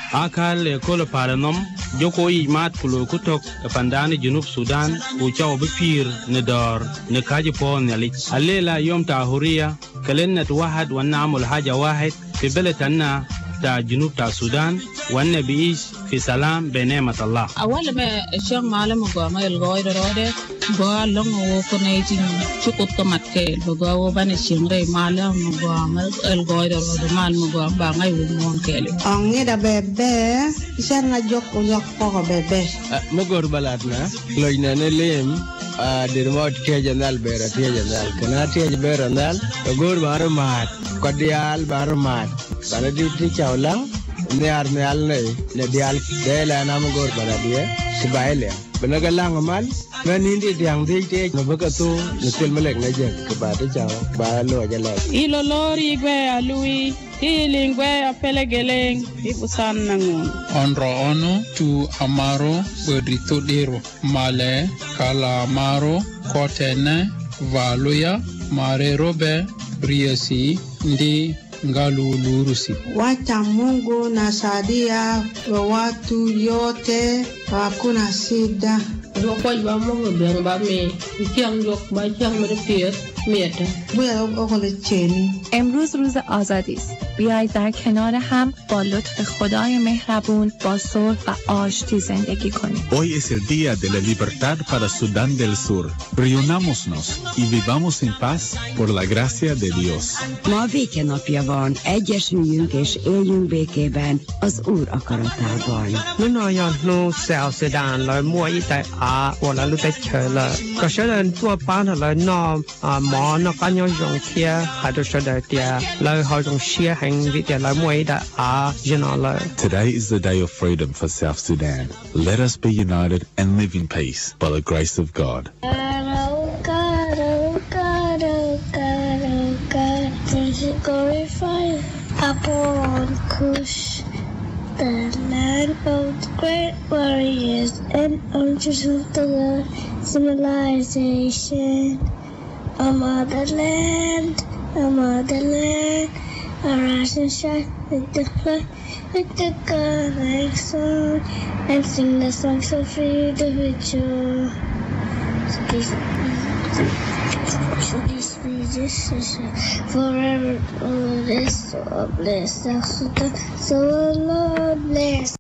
akal le kolo paranom joko yi mat kulo kutok pandani junub Sudan u chaw bipir ne dor ne kaji po ne lik alela yom tahuria كلنا واحد ونعمل حاجة واحد في بلدنا تا جنوب تا السودان وأن بيعيش في سلام بنعمة الله. أول ما الشيخ معلم قام الغاية رادة قال لهم وكنيتين شقط كمات كيل بقى بني الشيخ معلم قام الغاية رادة معلم قام بعاي ومون كيل. أني ده ببى شرنا جوك ببى. مقر بلادنا لجنا نليم dirmot tiya nal bera tiya nal kana tiya bera nal gor bar mat kodial bar mat bana di ti chawlang ne ar ne al ne dial dela na mo gor bana dia sibaile bana galang mal na nindi tiang ti te no bakato ne tel melek na je ke ba ti chaw ba lo jale ilo lori gwe alui ilingwe apelegeleng ibusan nangun onro ono tu amaro bodrito dero male kala amaro kotene valuya mare robe briasi ndi ngalu lurusi. Wacha Mungu na sadia wa watu yote hakuna shida. Joko ba Mungu beng ba me kiang jok ba kiang mer میاد. امروز روز آزادی است. بیایید در کنار هم با لطف خدای مهربون با صلح و آشتی زندگی کنیم. Hoy es el día de la libertad para Sudán del Sur. Reunámonos y vivamos en paz por la gracia de Dios. Ma békenapja van, egyesüljünk és éljünk békében az Úr akaratában. Nagyon no South Sudan la moi tại a wala lu tại chờ la. Có sẽ là tua bán là no mỏ nó có nhau dùng kia hay được sẽ được kia la họ dùng xia hành vị kia la moi tại a general. Today is the day of freedom for South Sudan. Let us be united and live in peace by the grace of God. Upon Kush, the land of the great warriors and archers of the Lord, civilization. A motherland, arise and shine with the flag, with the God-like song, and sing the songs of freedom with joy. Peace be just forever, bless, so bless, so Lord bless.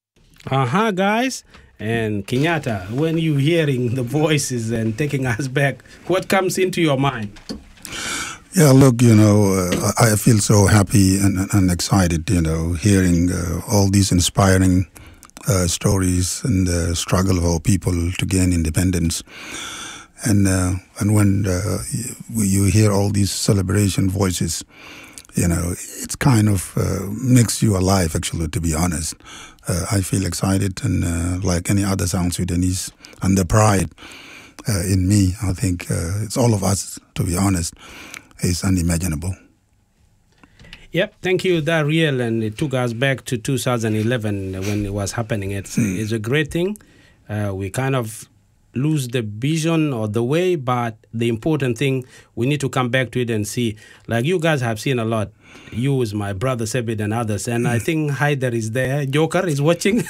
Guys. And Kenyatta, when you hearing the voices and taking us back, what comes into your mind? Yeah, look, I feel so happy and excited, hearing all these inspiring stories and the struggle of our people to gain independence. And when you hear all these celebration voices, it's kind of makes you alive, actually, to be honest. I feel excited and like any other South Sudanese, and the pride in me, I think it's all of us, to be honest, is unimaginable. Yep, thank you, Dariel, and it took us back to 2011 when it was happening. It's a great thing. We kind of lose the vision or the way, but the important thing, we need to come back to it and see. Like you guys have seen a lot. You is my brother Sebit and others, and I think Haider is there. Joker is watching.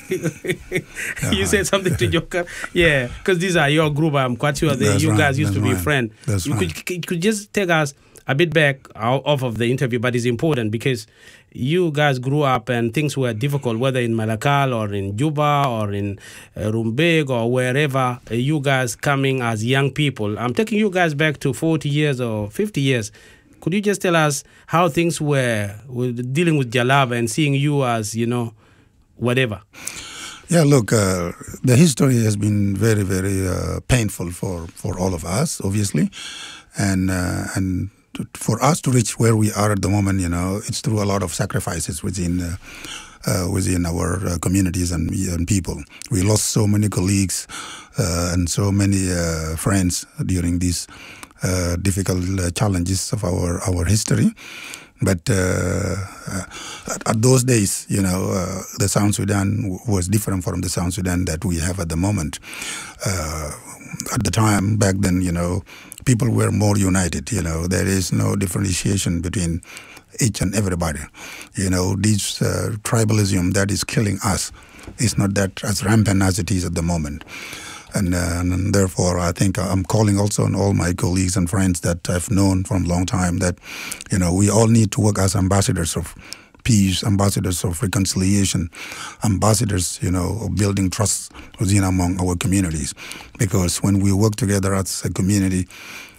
You said something to Joker, yeah, because these are your group. I'm quite sure that you guys used to be friends. You could just take us a bit back off of the interview, but it's important because you guys grew up and things were difficult, whether in Malakal or in Juba or in Rumbek or wherever. You guys coming as young people. I'm taking you guys back to 40 years or 50 years. Could you just tell us how things were dealing with Jalaba and seeing you as, whatever? Yeah, look, the history has been very, very painful for all of us, obviously. And for us to reach where we are at the moment, it's through a lot of sacrifices within our communities and people. We lost so many colleagues and so many friends during these difficult challenges of our history. But at those days, the South Sudan was different from the South Sudan that we have at the moment. At the time, back then, people were more united. There is no differentiation between each and everybody. You know, this tribalism that is killing us is not that as rampant as it is at the moment. And therefore, I think I'm calling also on all my colleagues and friends that I've known from a long time that, you know, we all need to work as ambassadors of peace, ambassadors of reconciliation, ambassadors, you know, of building trust within among our communities. Because when we work together as a community,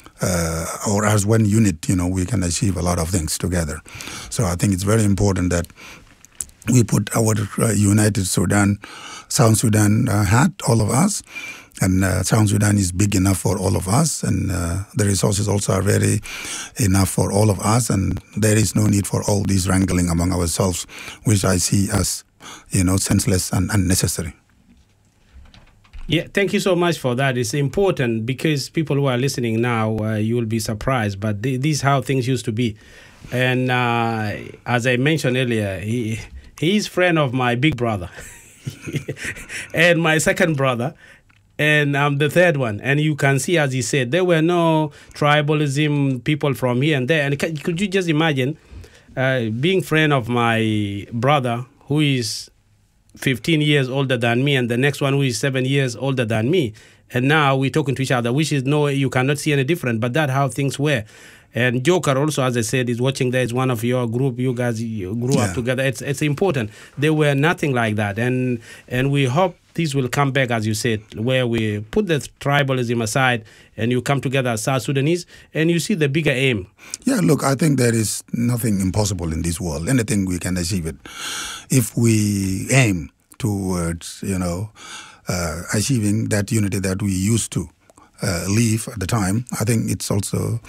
or as one unit, you know, we can achieve a lot of things together. So I think it's very important that we put our United Sudan, South Sudan hat, all of us. And South Sudan is big enough for all of us, and the resources also are very enough for all of us, and there is no need for all this wrangling among ourselves, which I see as, you know, senseless and unnecessary. Yeah, thank you so much for that. It's important because people who are listening now, you will be surprised, but this is how things used to be. And as I mentioned earlier, he's friend of my big brother and my second brother. And I'm the third one. And you can see, as he said, there were no tribalism, people from here and there. And could you just imagine being friend of my brother, who is 15 years older than me, and the next one who is 7 years older than me. And now we're talking to each other, which is you cannot see any different, but that's how things were. And Joker also, as I said, is watching there. Is one of your group. You guys grew up together. It's important. There were nothing like that. And we hope this will come back, as you said, where we put the tribalism aside and you come together as South Sudanese and you see the bigger aim. Yeah, look, I think there is nothing impossible in this world. Anything we can achieve it. If we aim towards, you know, achieving that unity that we used to live at the time, I think it's also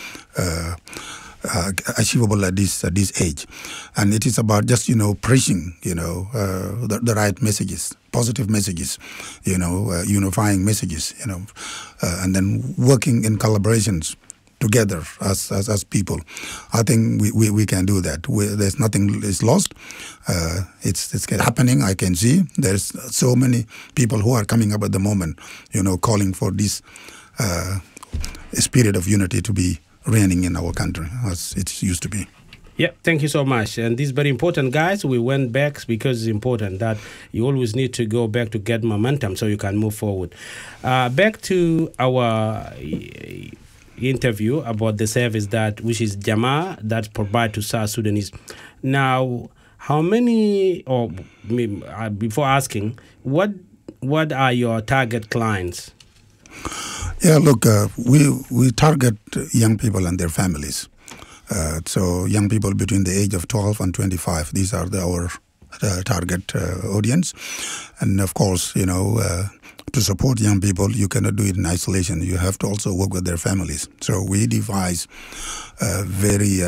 achievable at this age. And it is about just, you know, preaching, you know, the right messages, positive messages, you know, unifying messages, you know, and then working in collaborations together as people. I think we can do that. There's nothing is lost. It's happening. I can see there's so many people who are coming up at the moment, you know, calling for this spirit of unity to be reigning in our country as it used to be. Yeah, thank you so much. And this is very important, guys. We went back because it's important that you always need to go back to get momentum so you can move forward. Back to our interview about the service which is Jamaa that provide to South Sudanese. Now, how many, or before asking, what are your target clients? Yeah, look, we target young people and their families. So young people between the age of 12 and 25, these are our target audience. And of course, you know, to support young people, you cannot do it in isolation. You have to also work with their families. So we devise very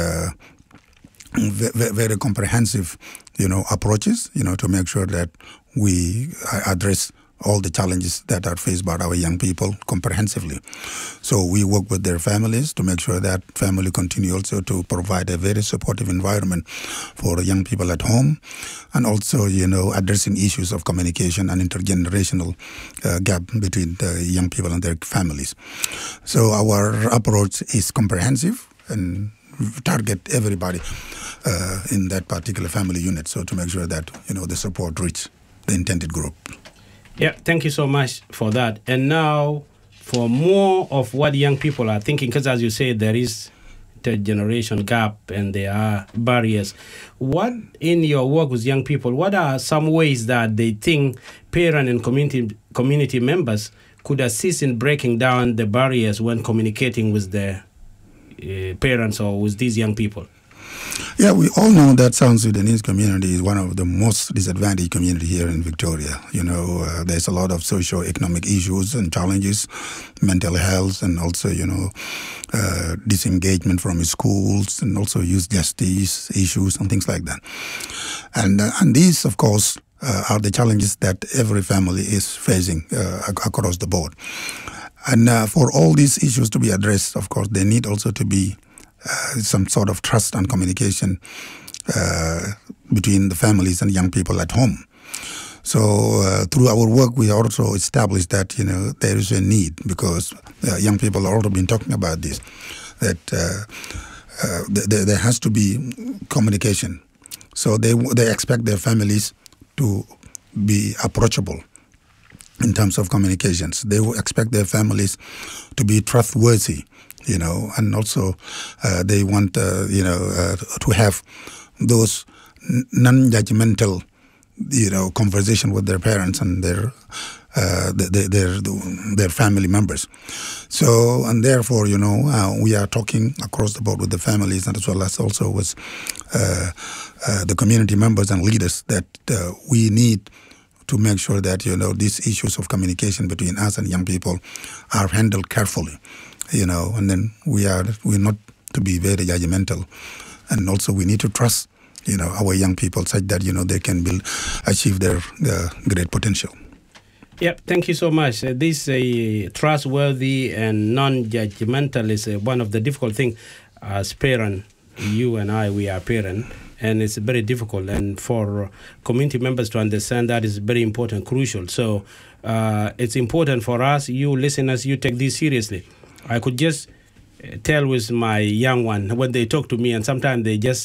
comprehensive, you know, approaches, you know, to make sure that we address all the challenges that are faced by our young people comprehensively. So we work with their families to make sure that family continue also to provide a very supportive environment for young people at home, and also, you know, addressing issues of communication and intergenerational gap between the young people and their families. So our approach is comprehensive and target everybody in that particular family unit, so to make sure that, you know, the support reach the intended group. Yeah, thank you so much for that. And now, for more of what young people are thinking, because as you say, there is the generation gap and there are barriers. What, in your work with young people, what are some ways that they think parent and community members could assist in breaking down the barriers when communicating with their parents or with these young people? Yeah, we all know that South Sudanese community is one of the most disadvantaged community here in Victoria. You know, there's a lot of socio-economic issues and challenges, mental health, and also, you know, disengagement from schools, and also youth justice issues and things like that. And these, of course, are the challenges that every family is facing across the board. And for all these issues to be addressed, of course, they need also to be some sort of trust and communication between the families and young people at home. So through our work, we also established that, you know, there is a need, because young people have already been talking about this, that there has to be communication. So they expect their families to be approachable in terms of communications. They will expect their families to be trustworthy, and also they want, to have those non-judgmental, conversation with their parents and their family members. So, and therefore, we are talking across the board with the families and as well as also with the community members and leaders that we need to make sure that, these issues of communication between us and young people are handled carefully, and then we're not to be very judgmental. And also we need to trust, our young people such that, they can achieve their great potential. Yep, thank you so much. This trustworthy and non-judgmental is one of the difficult things as parents. You and I, we are parents, and it's very difficult. And for community members to understand that is very important, crucial. So it's important for us, you listeners, you take this seriously. I could just tell with my young one when they talk to me, and sometimes they just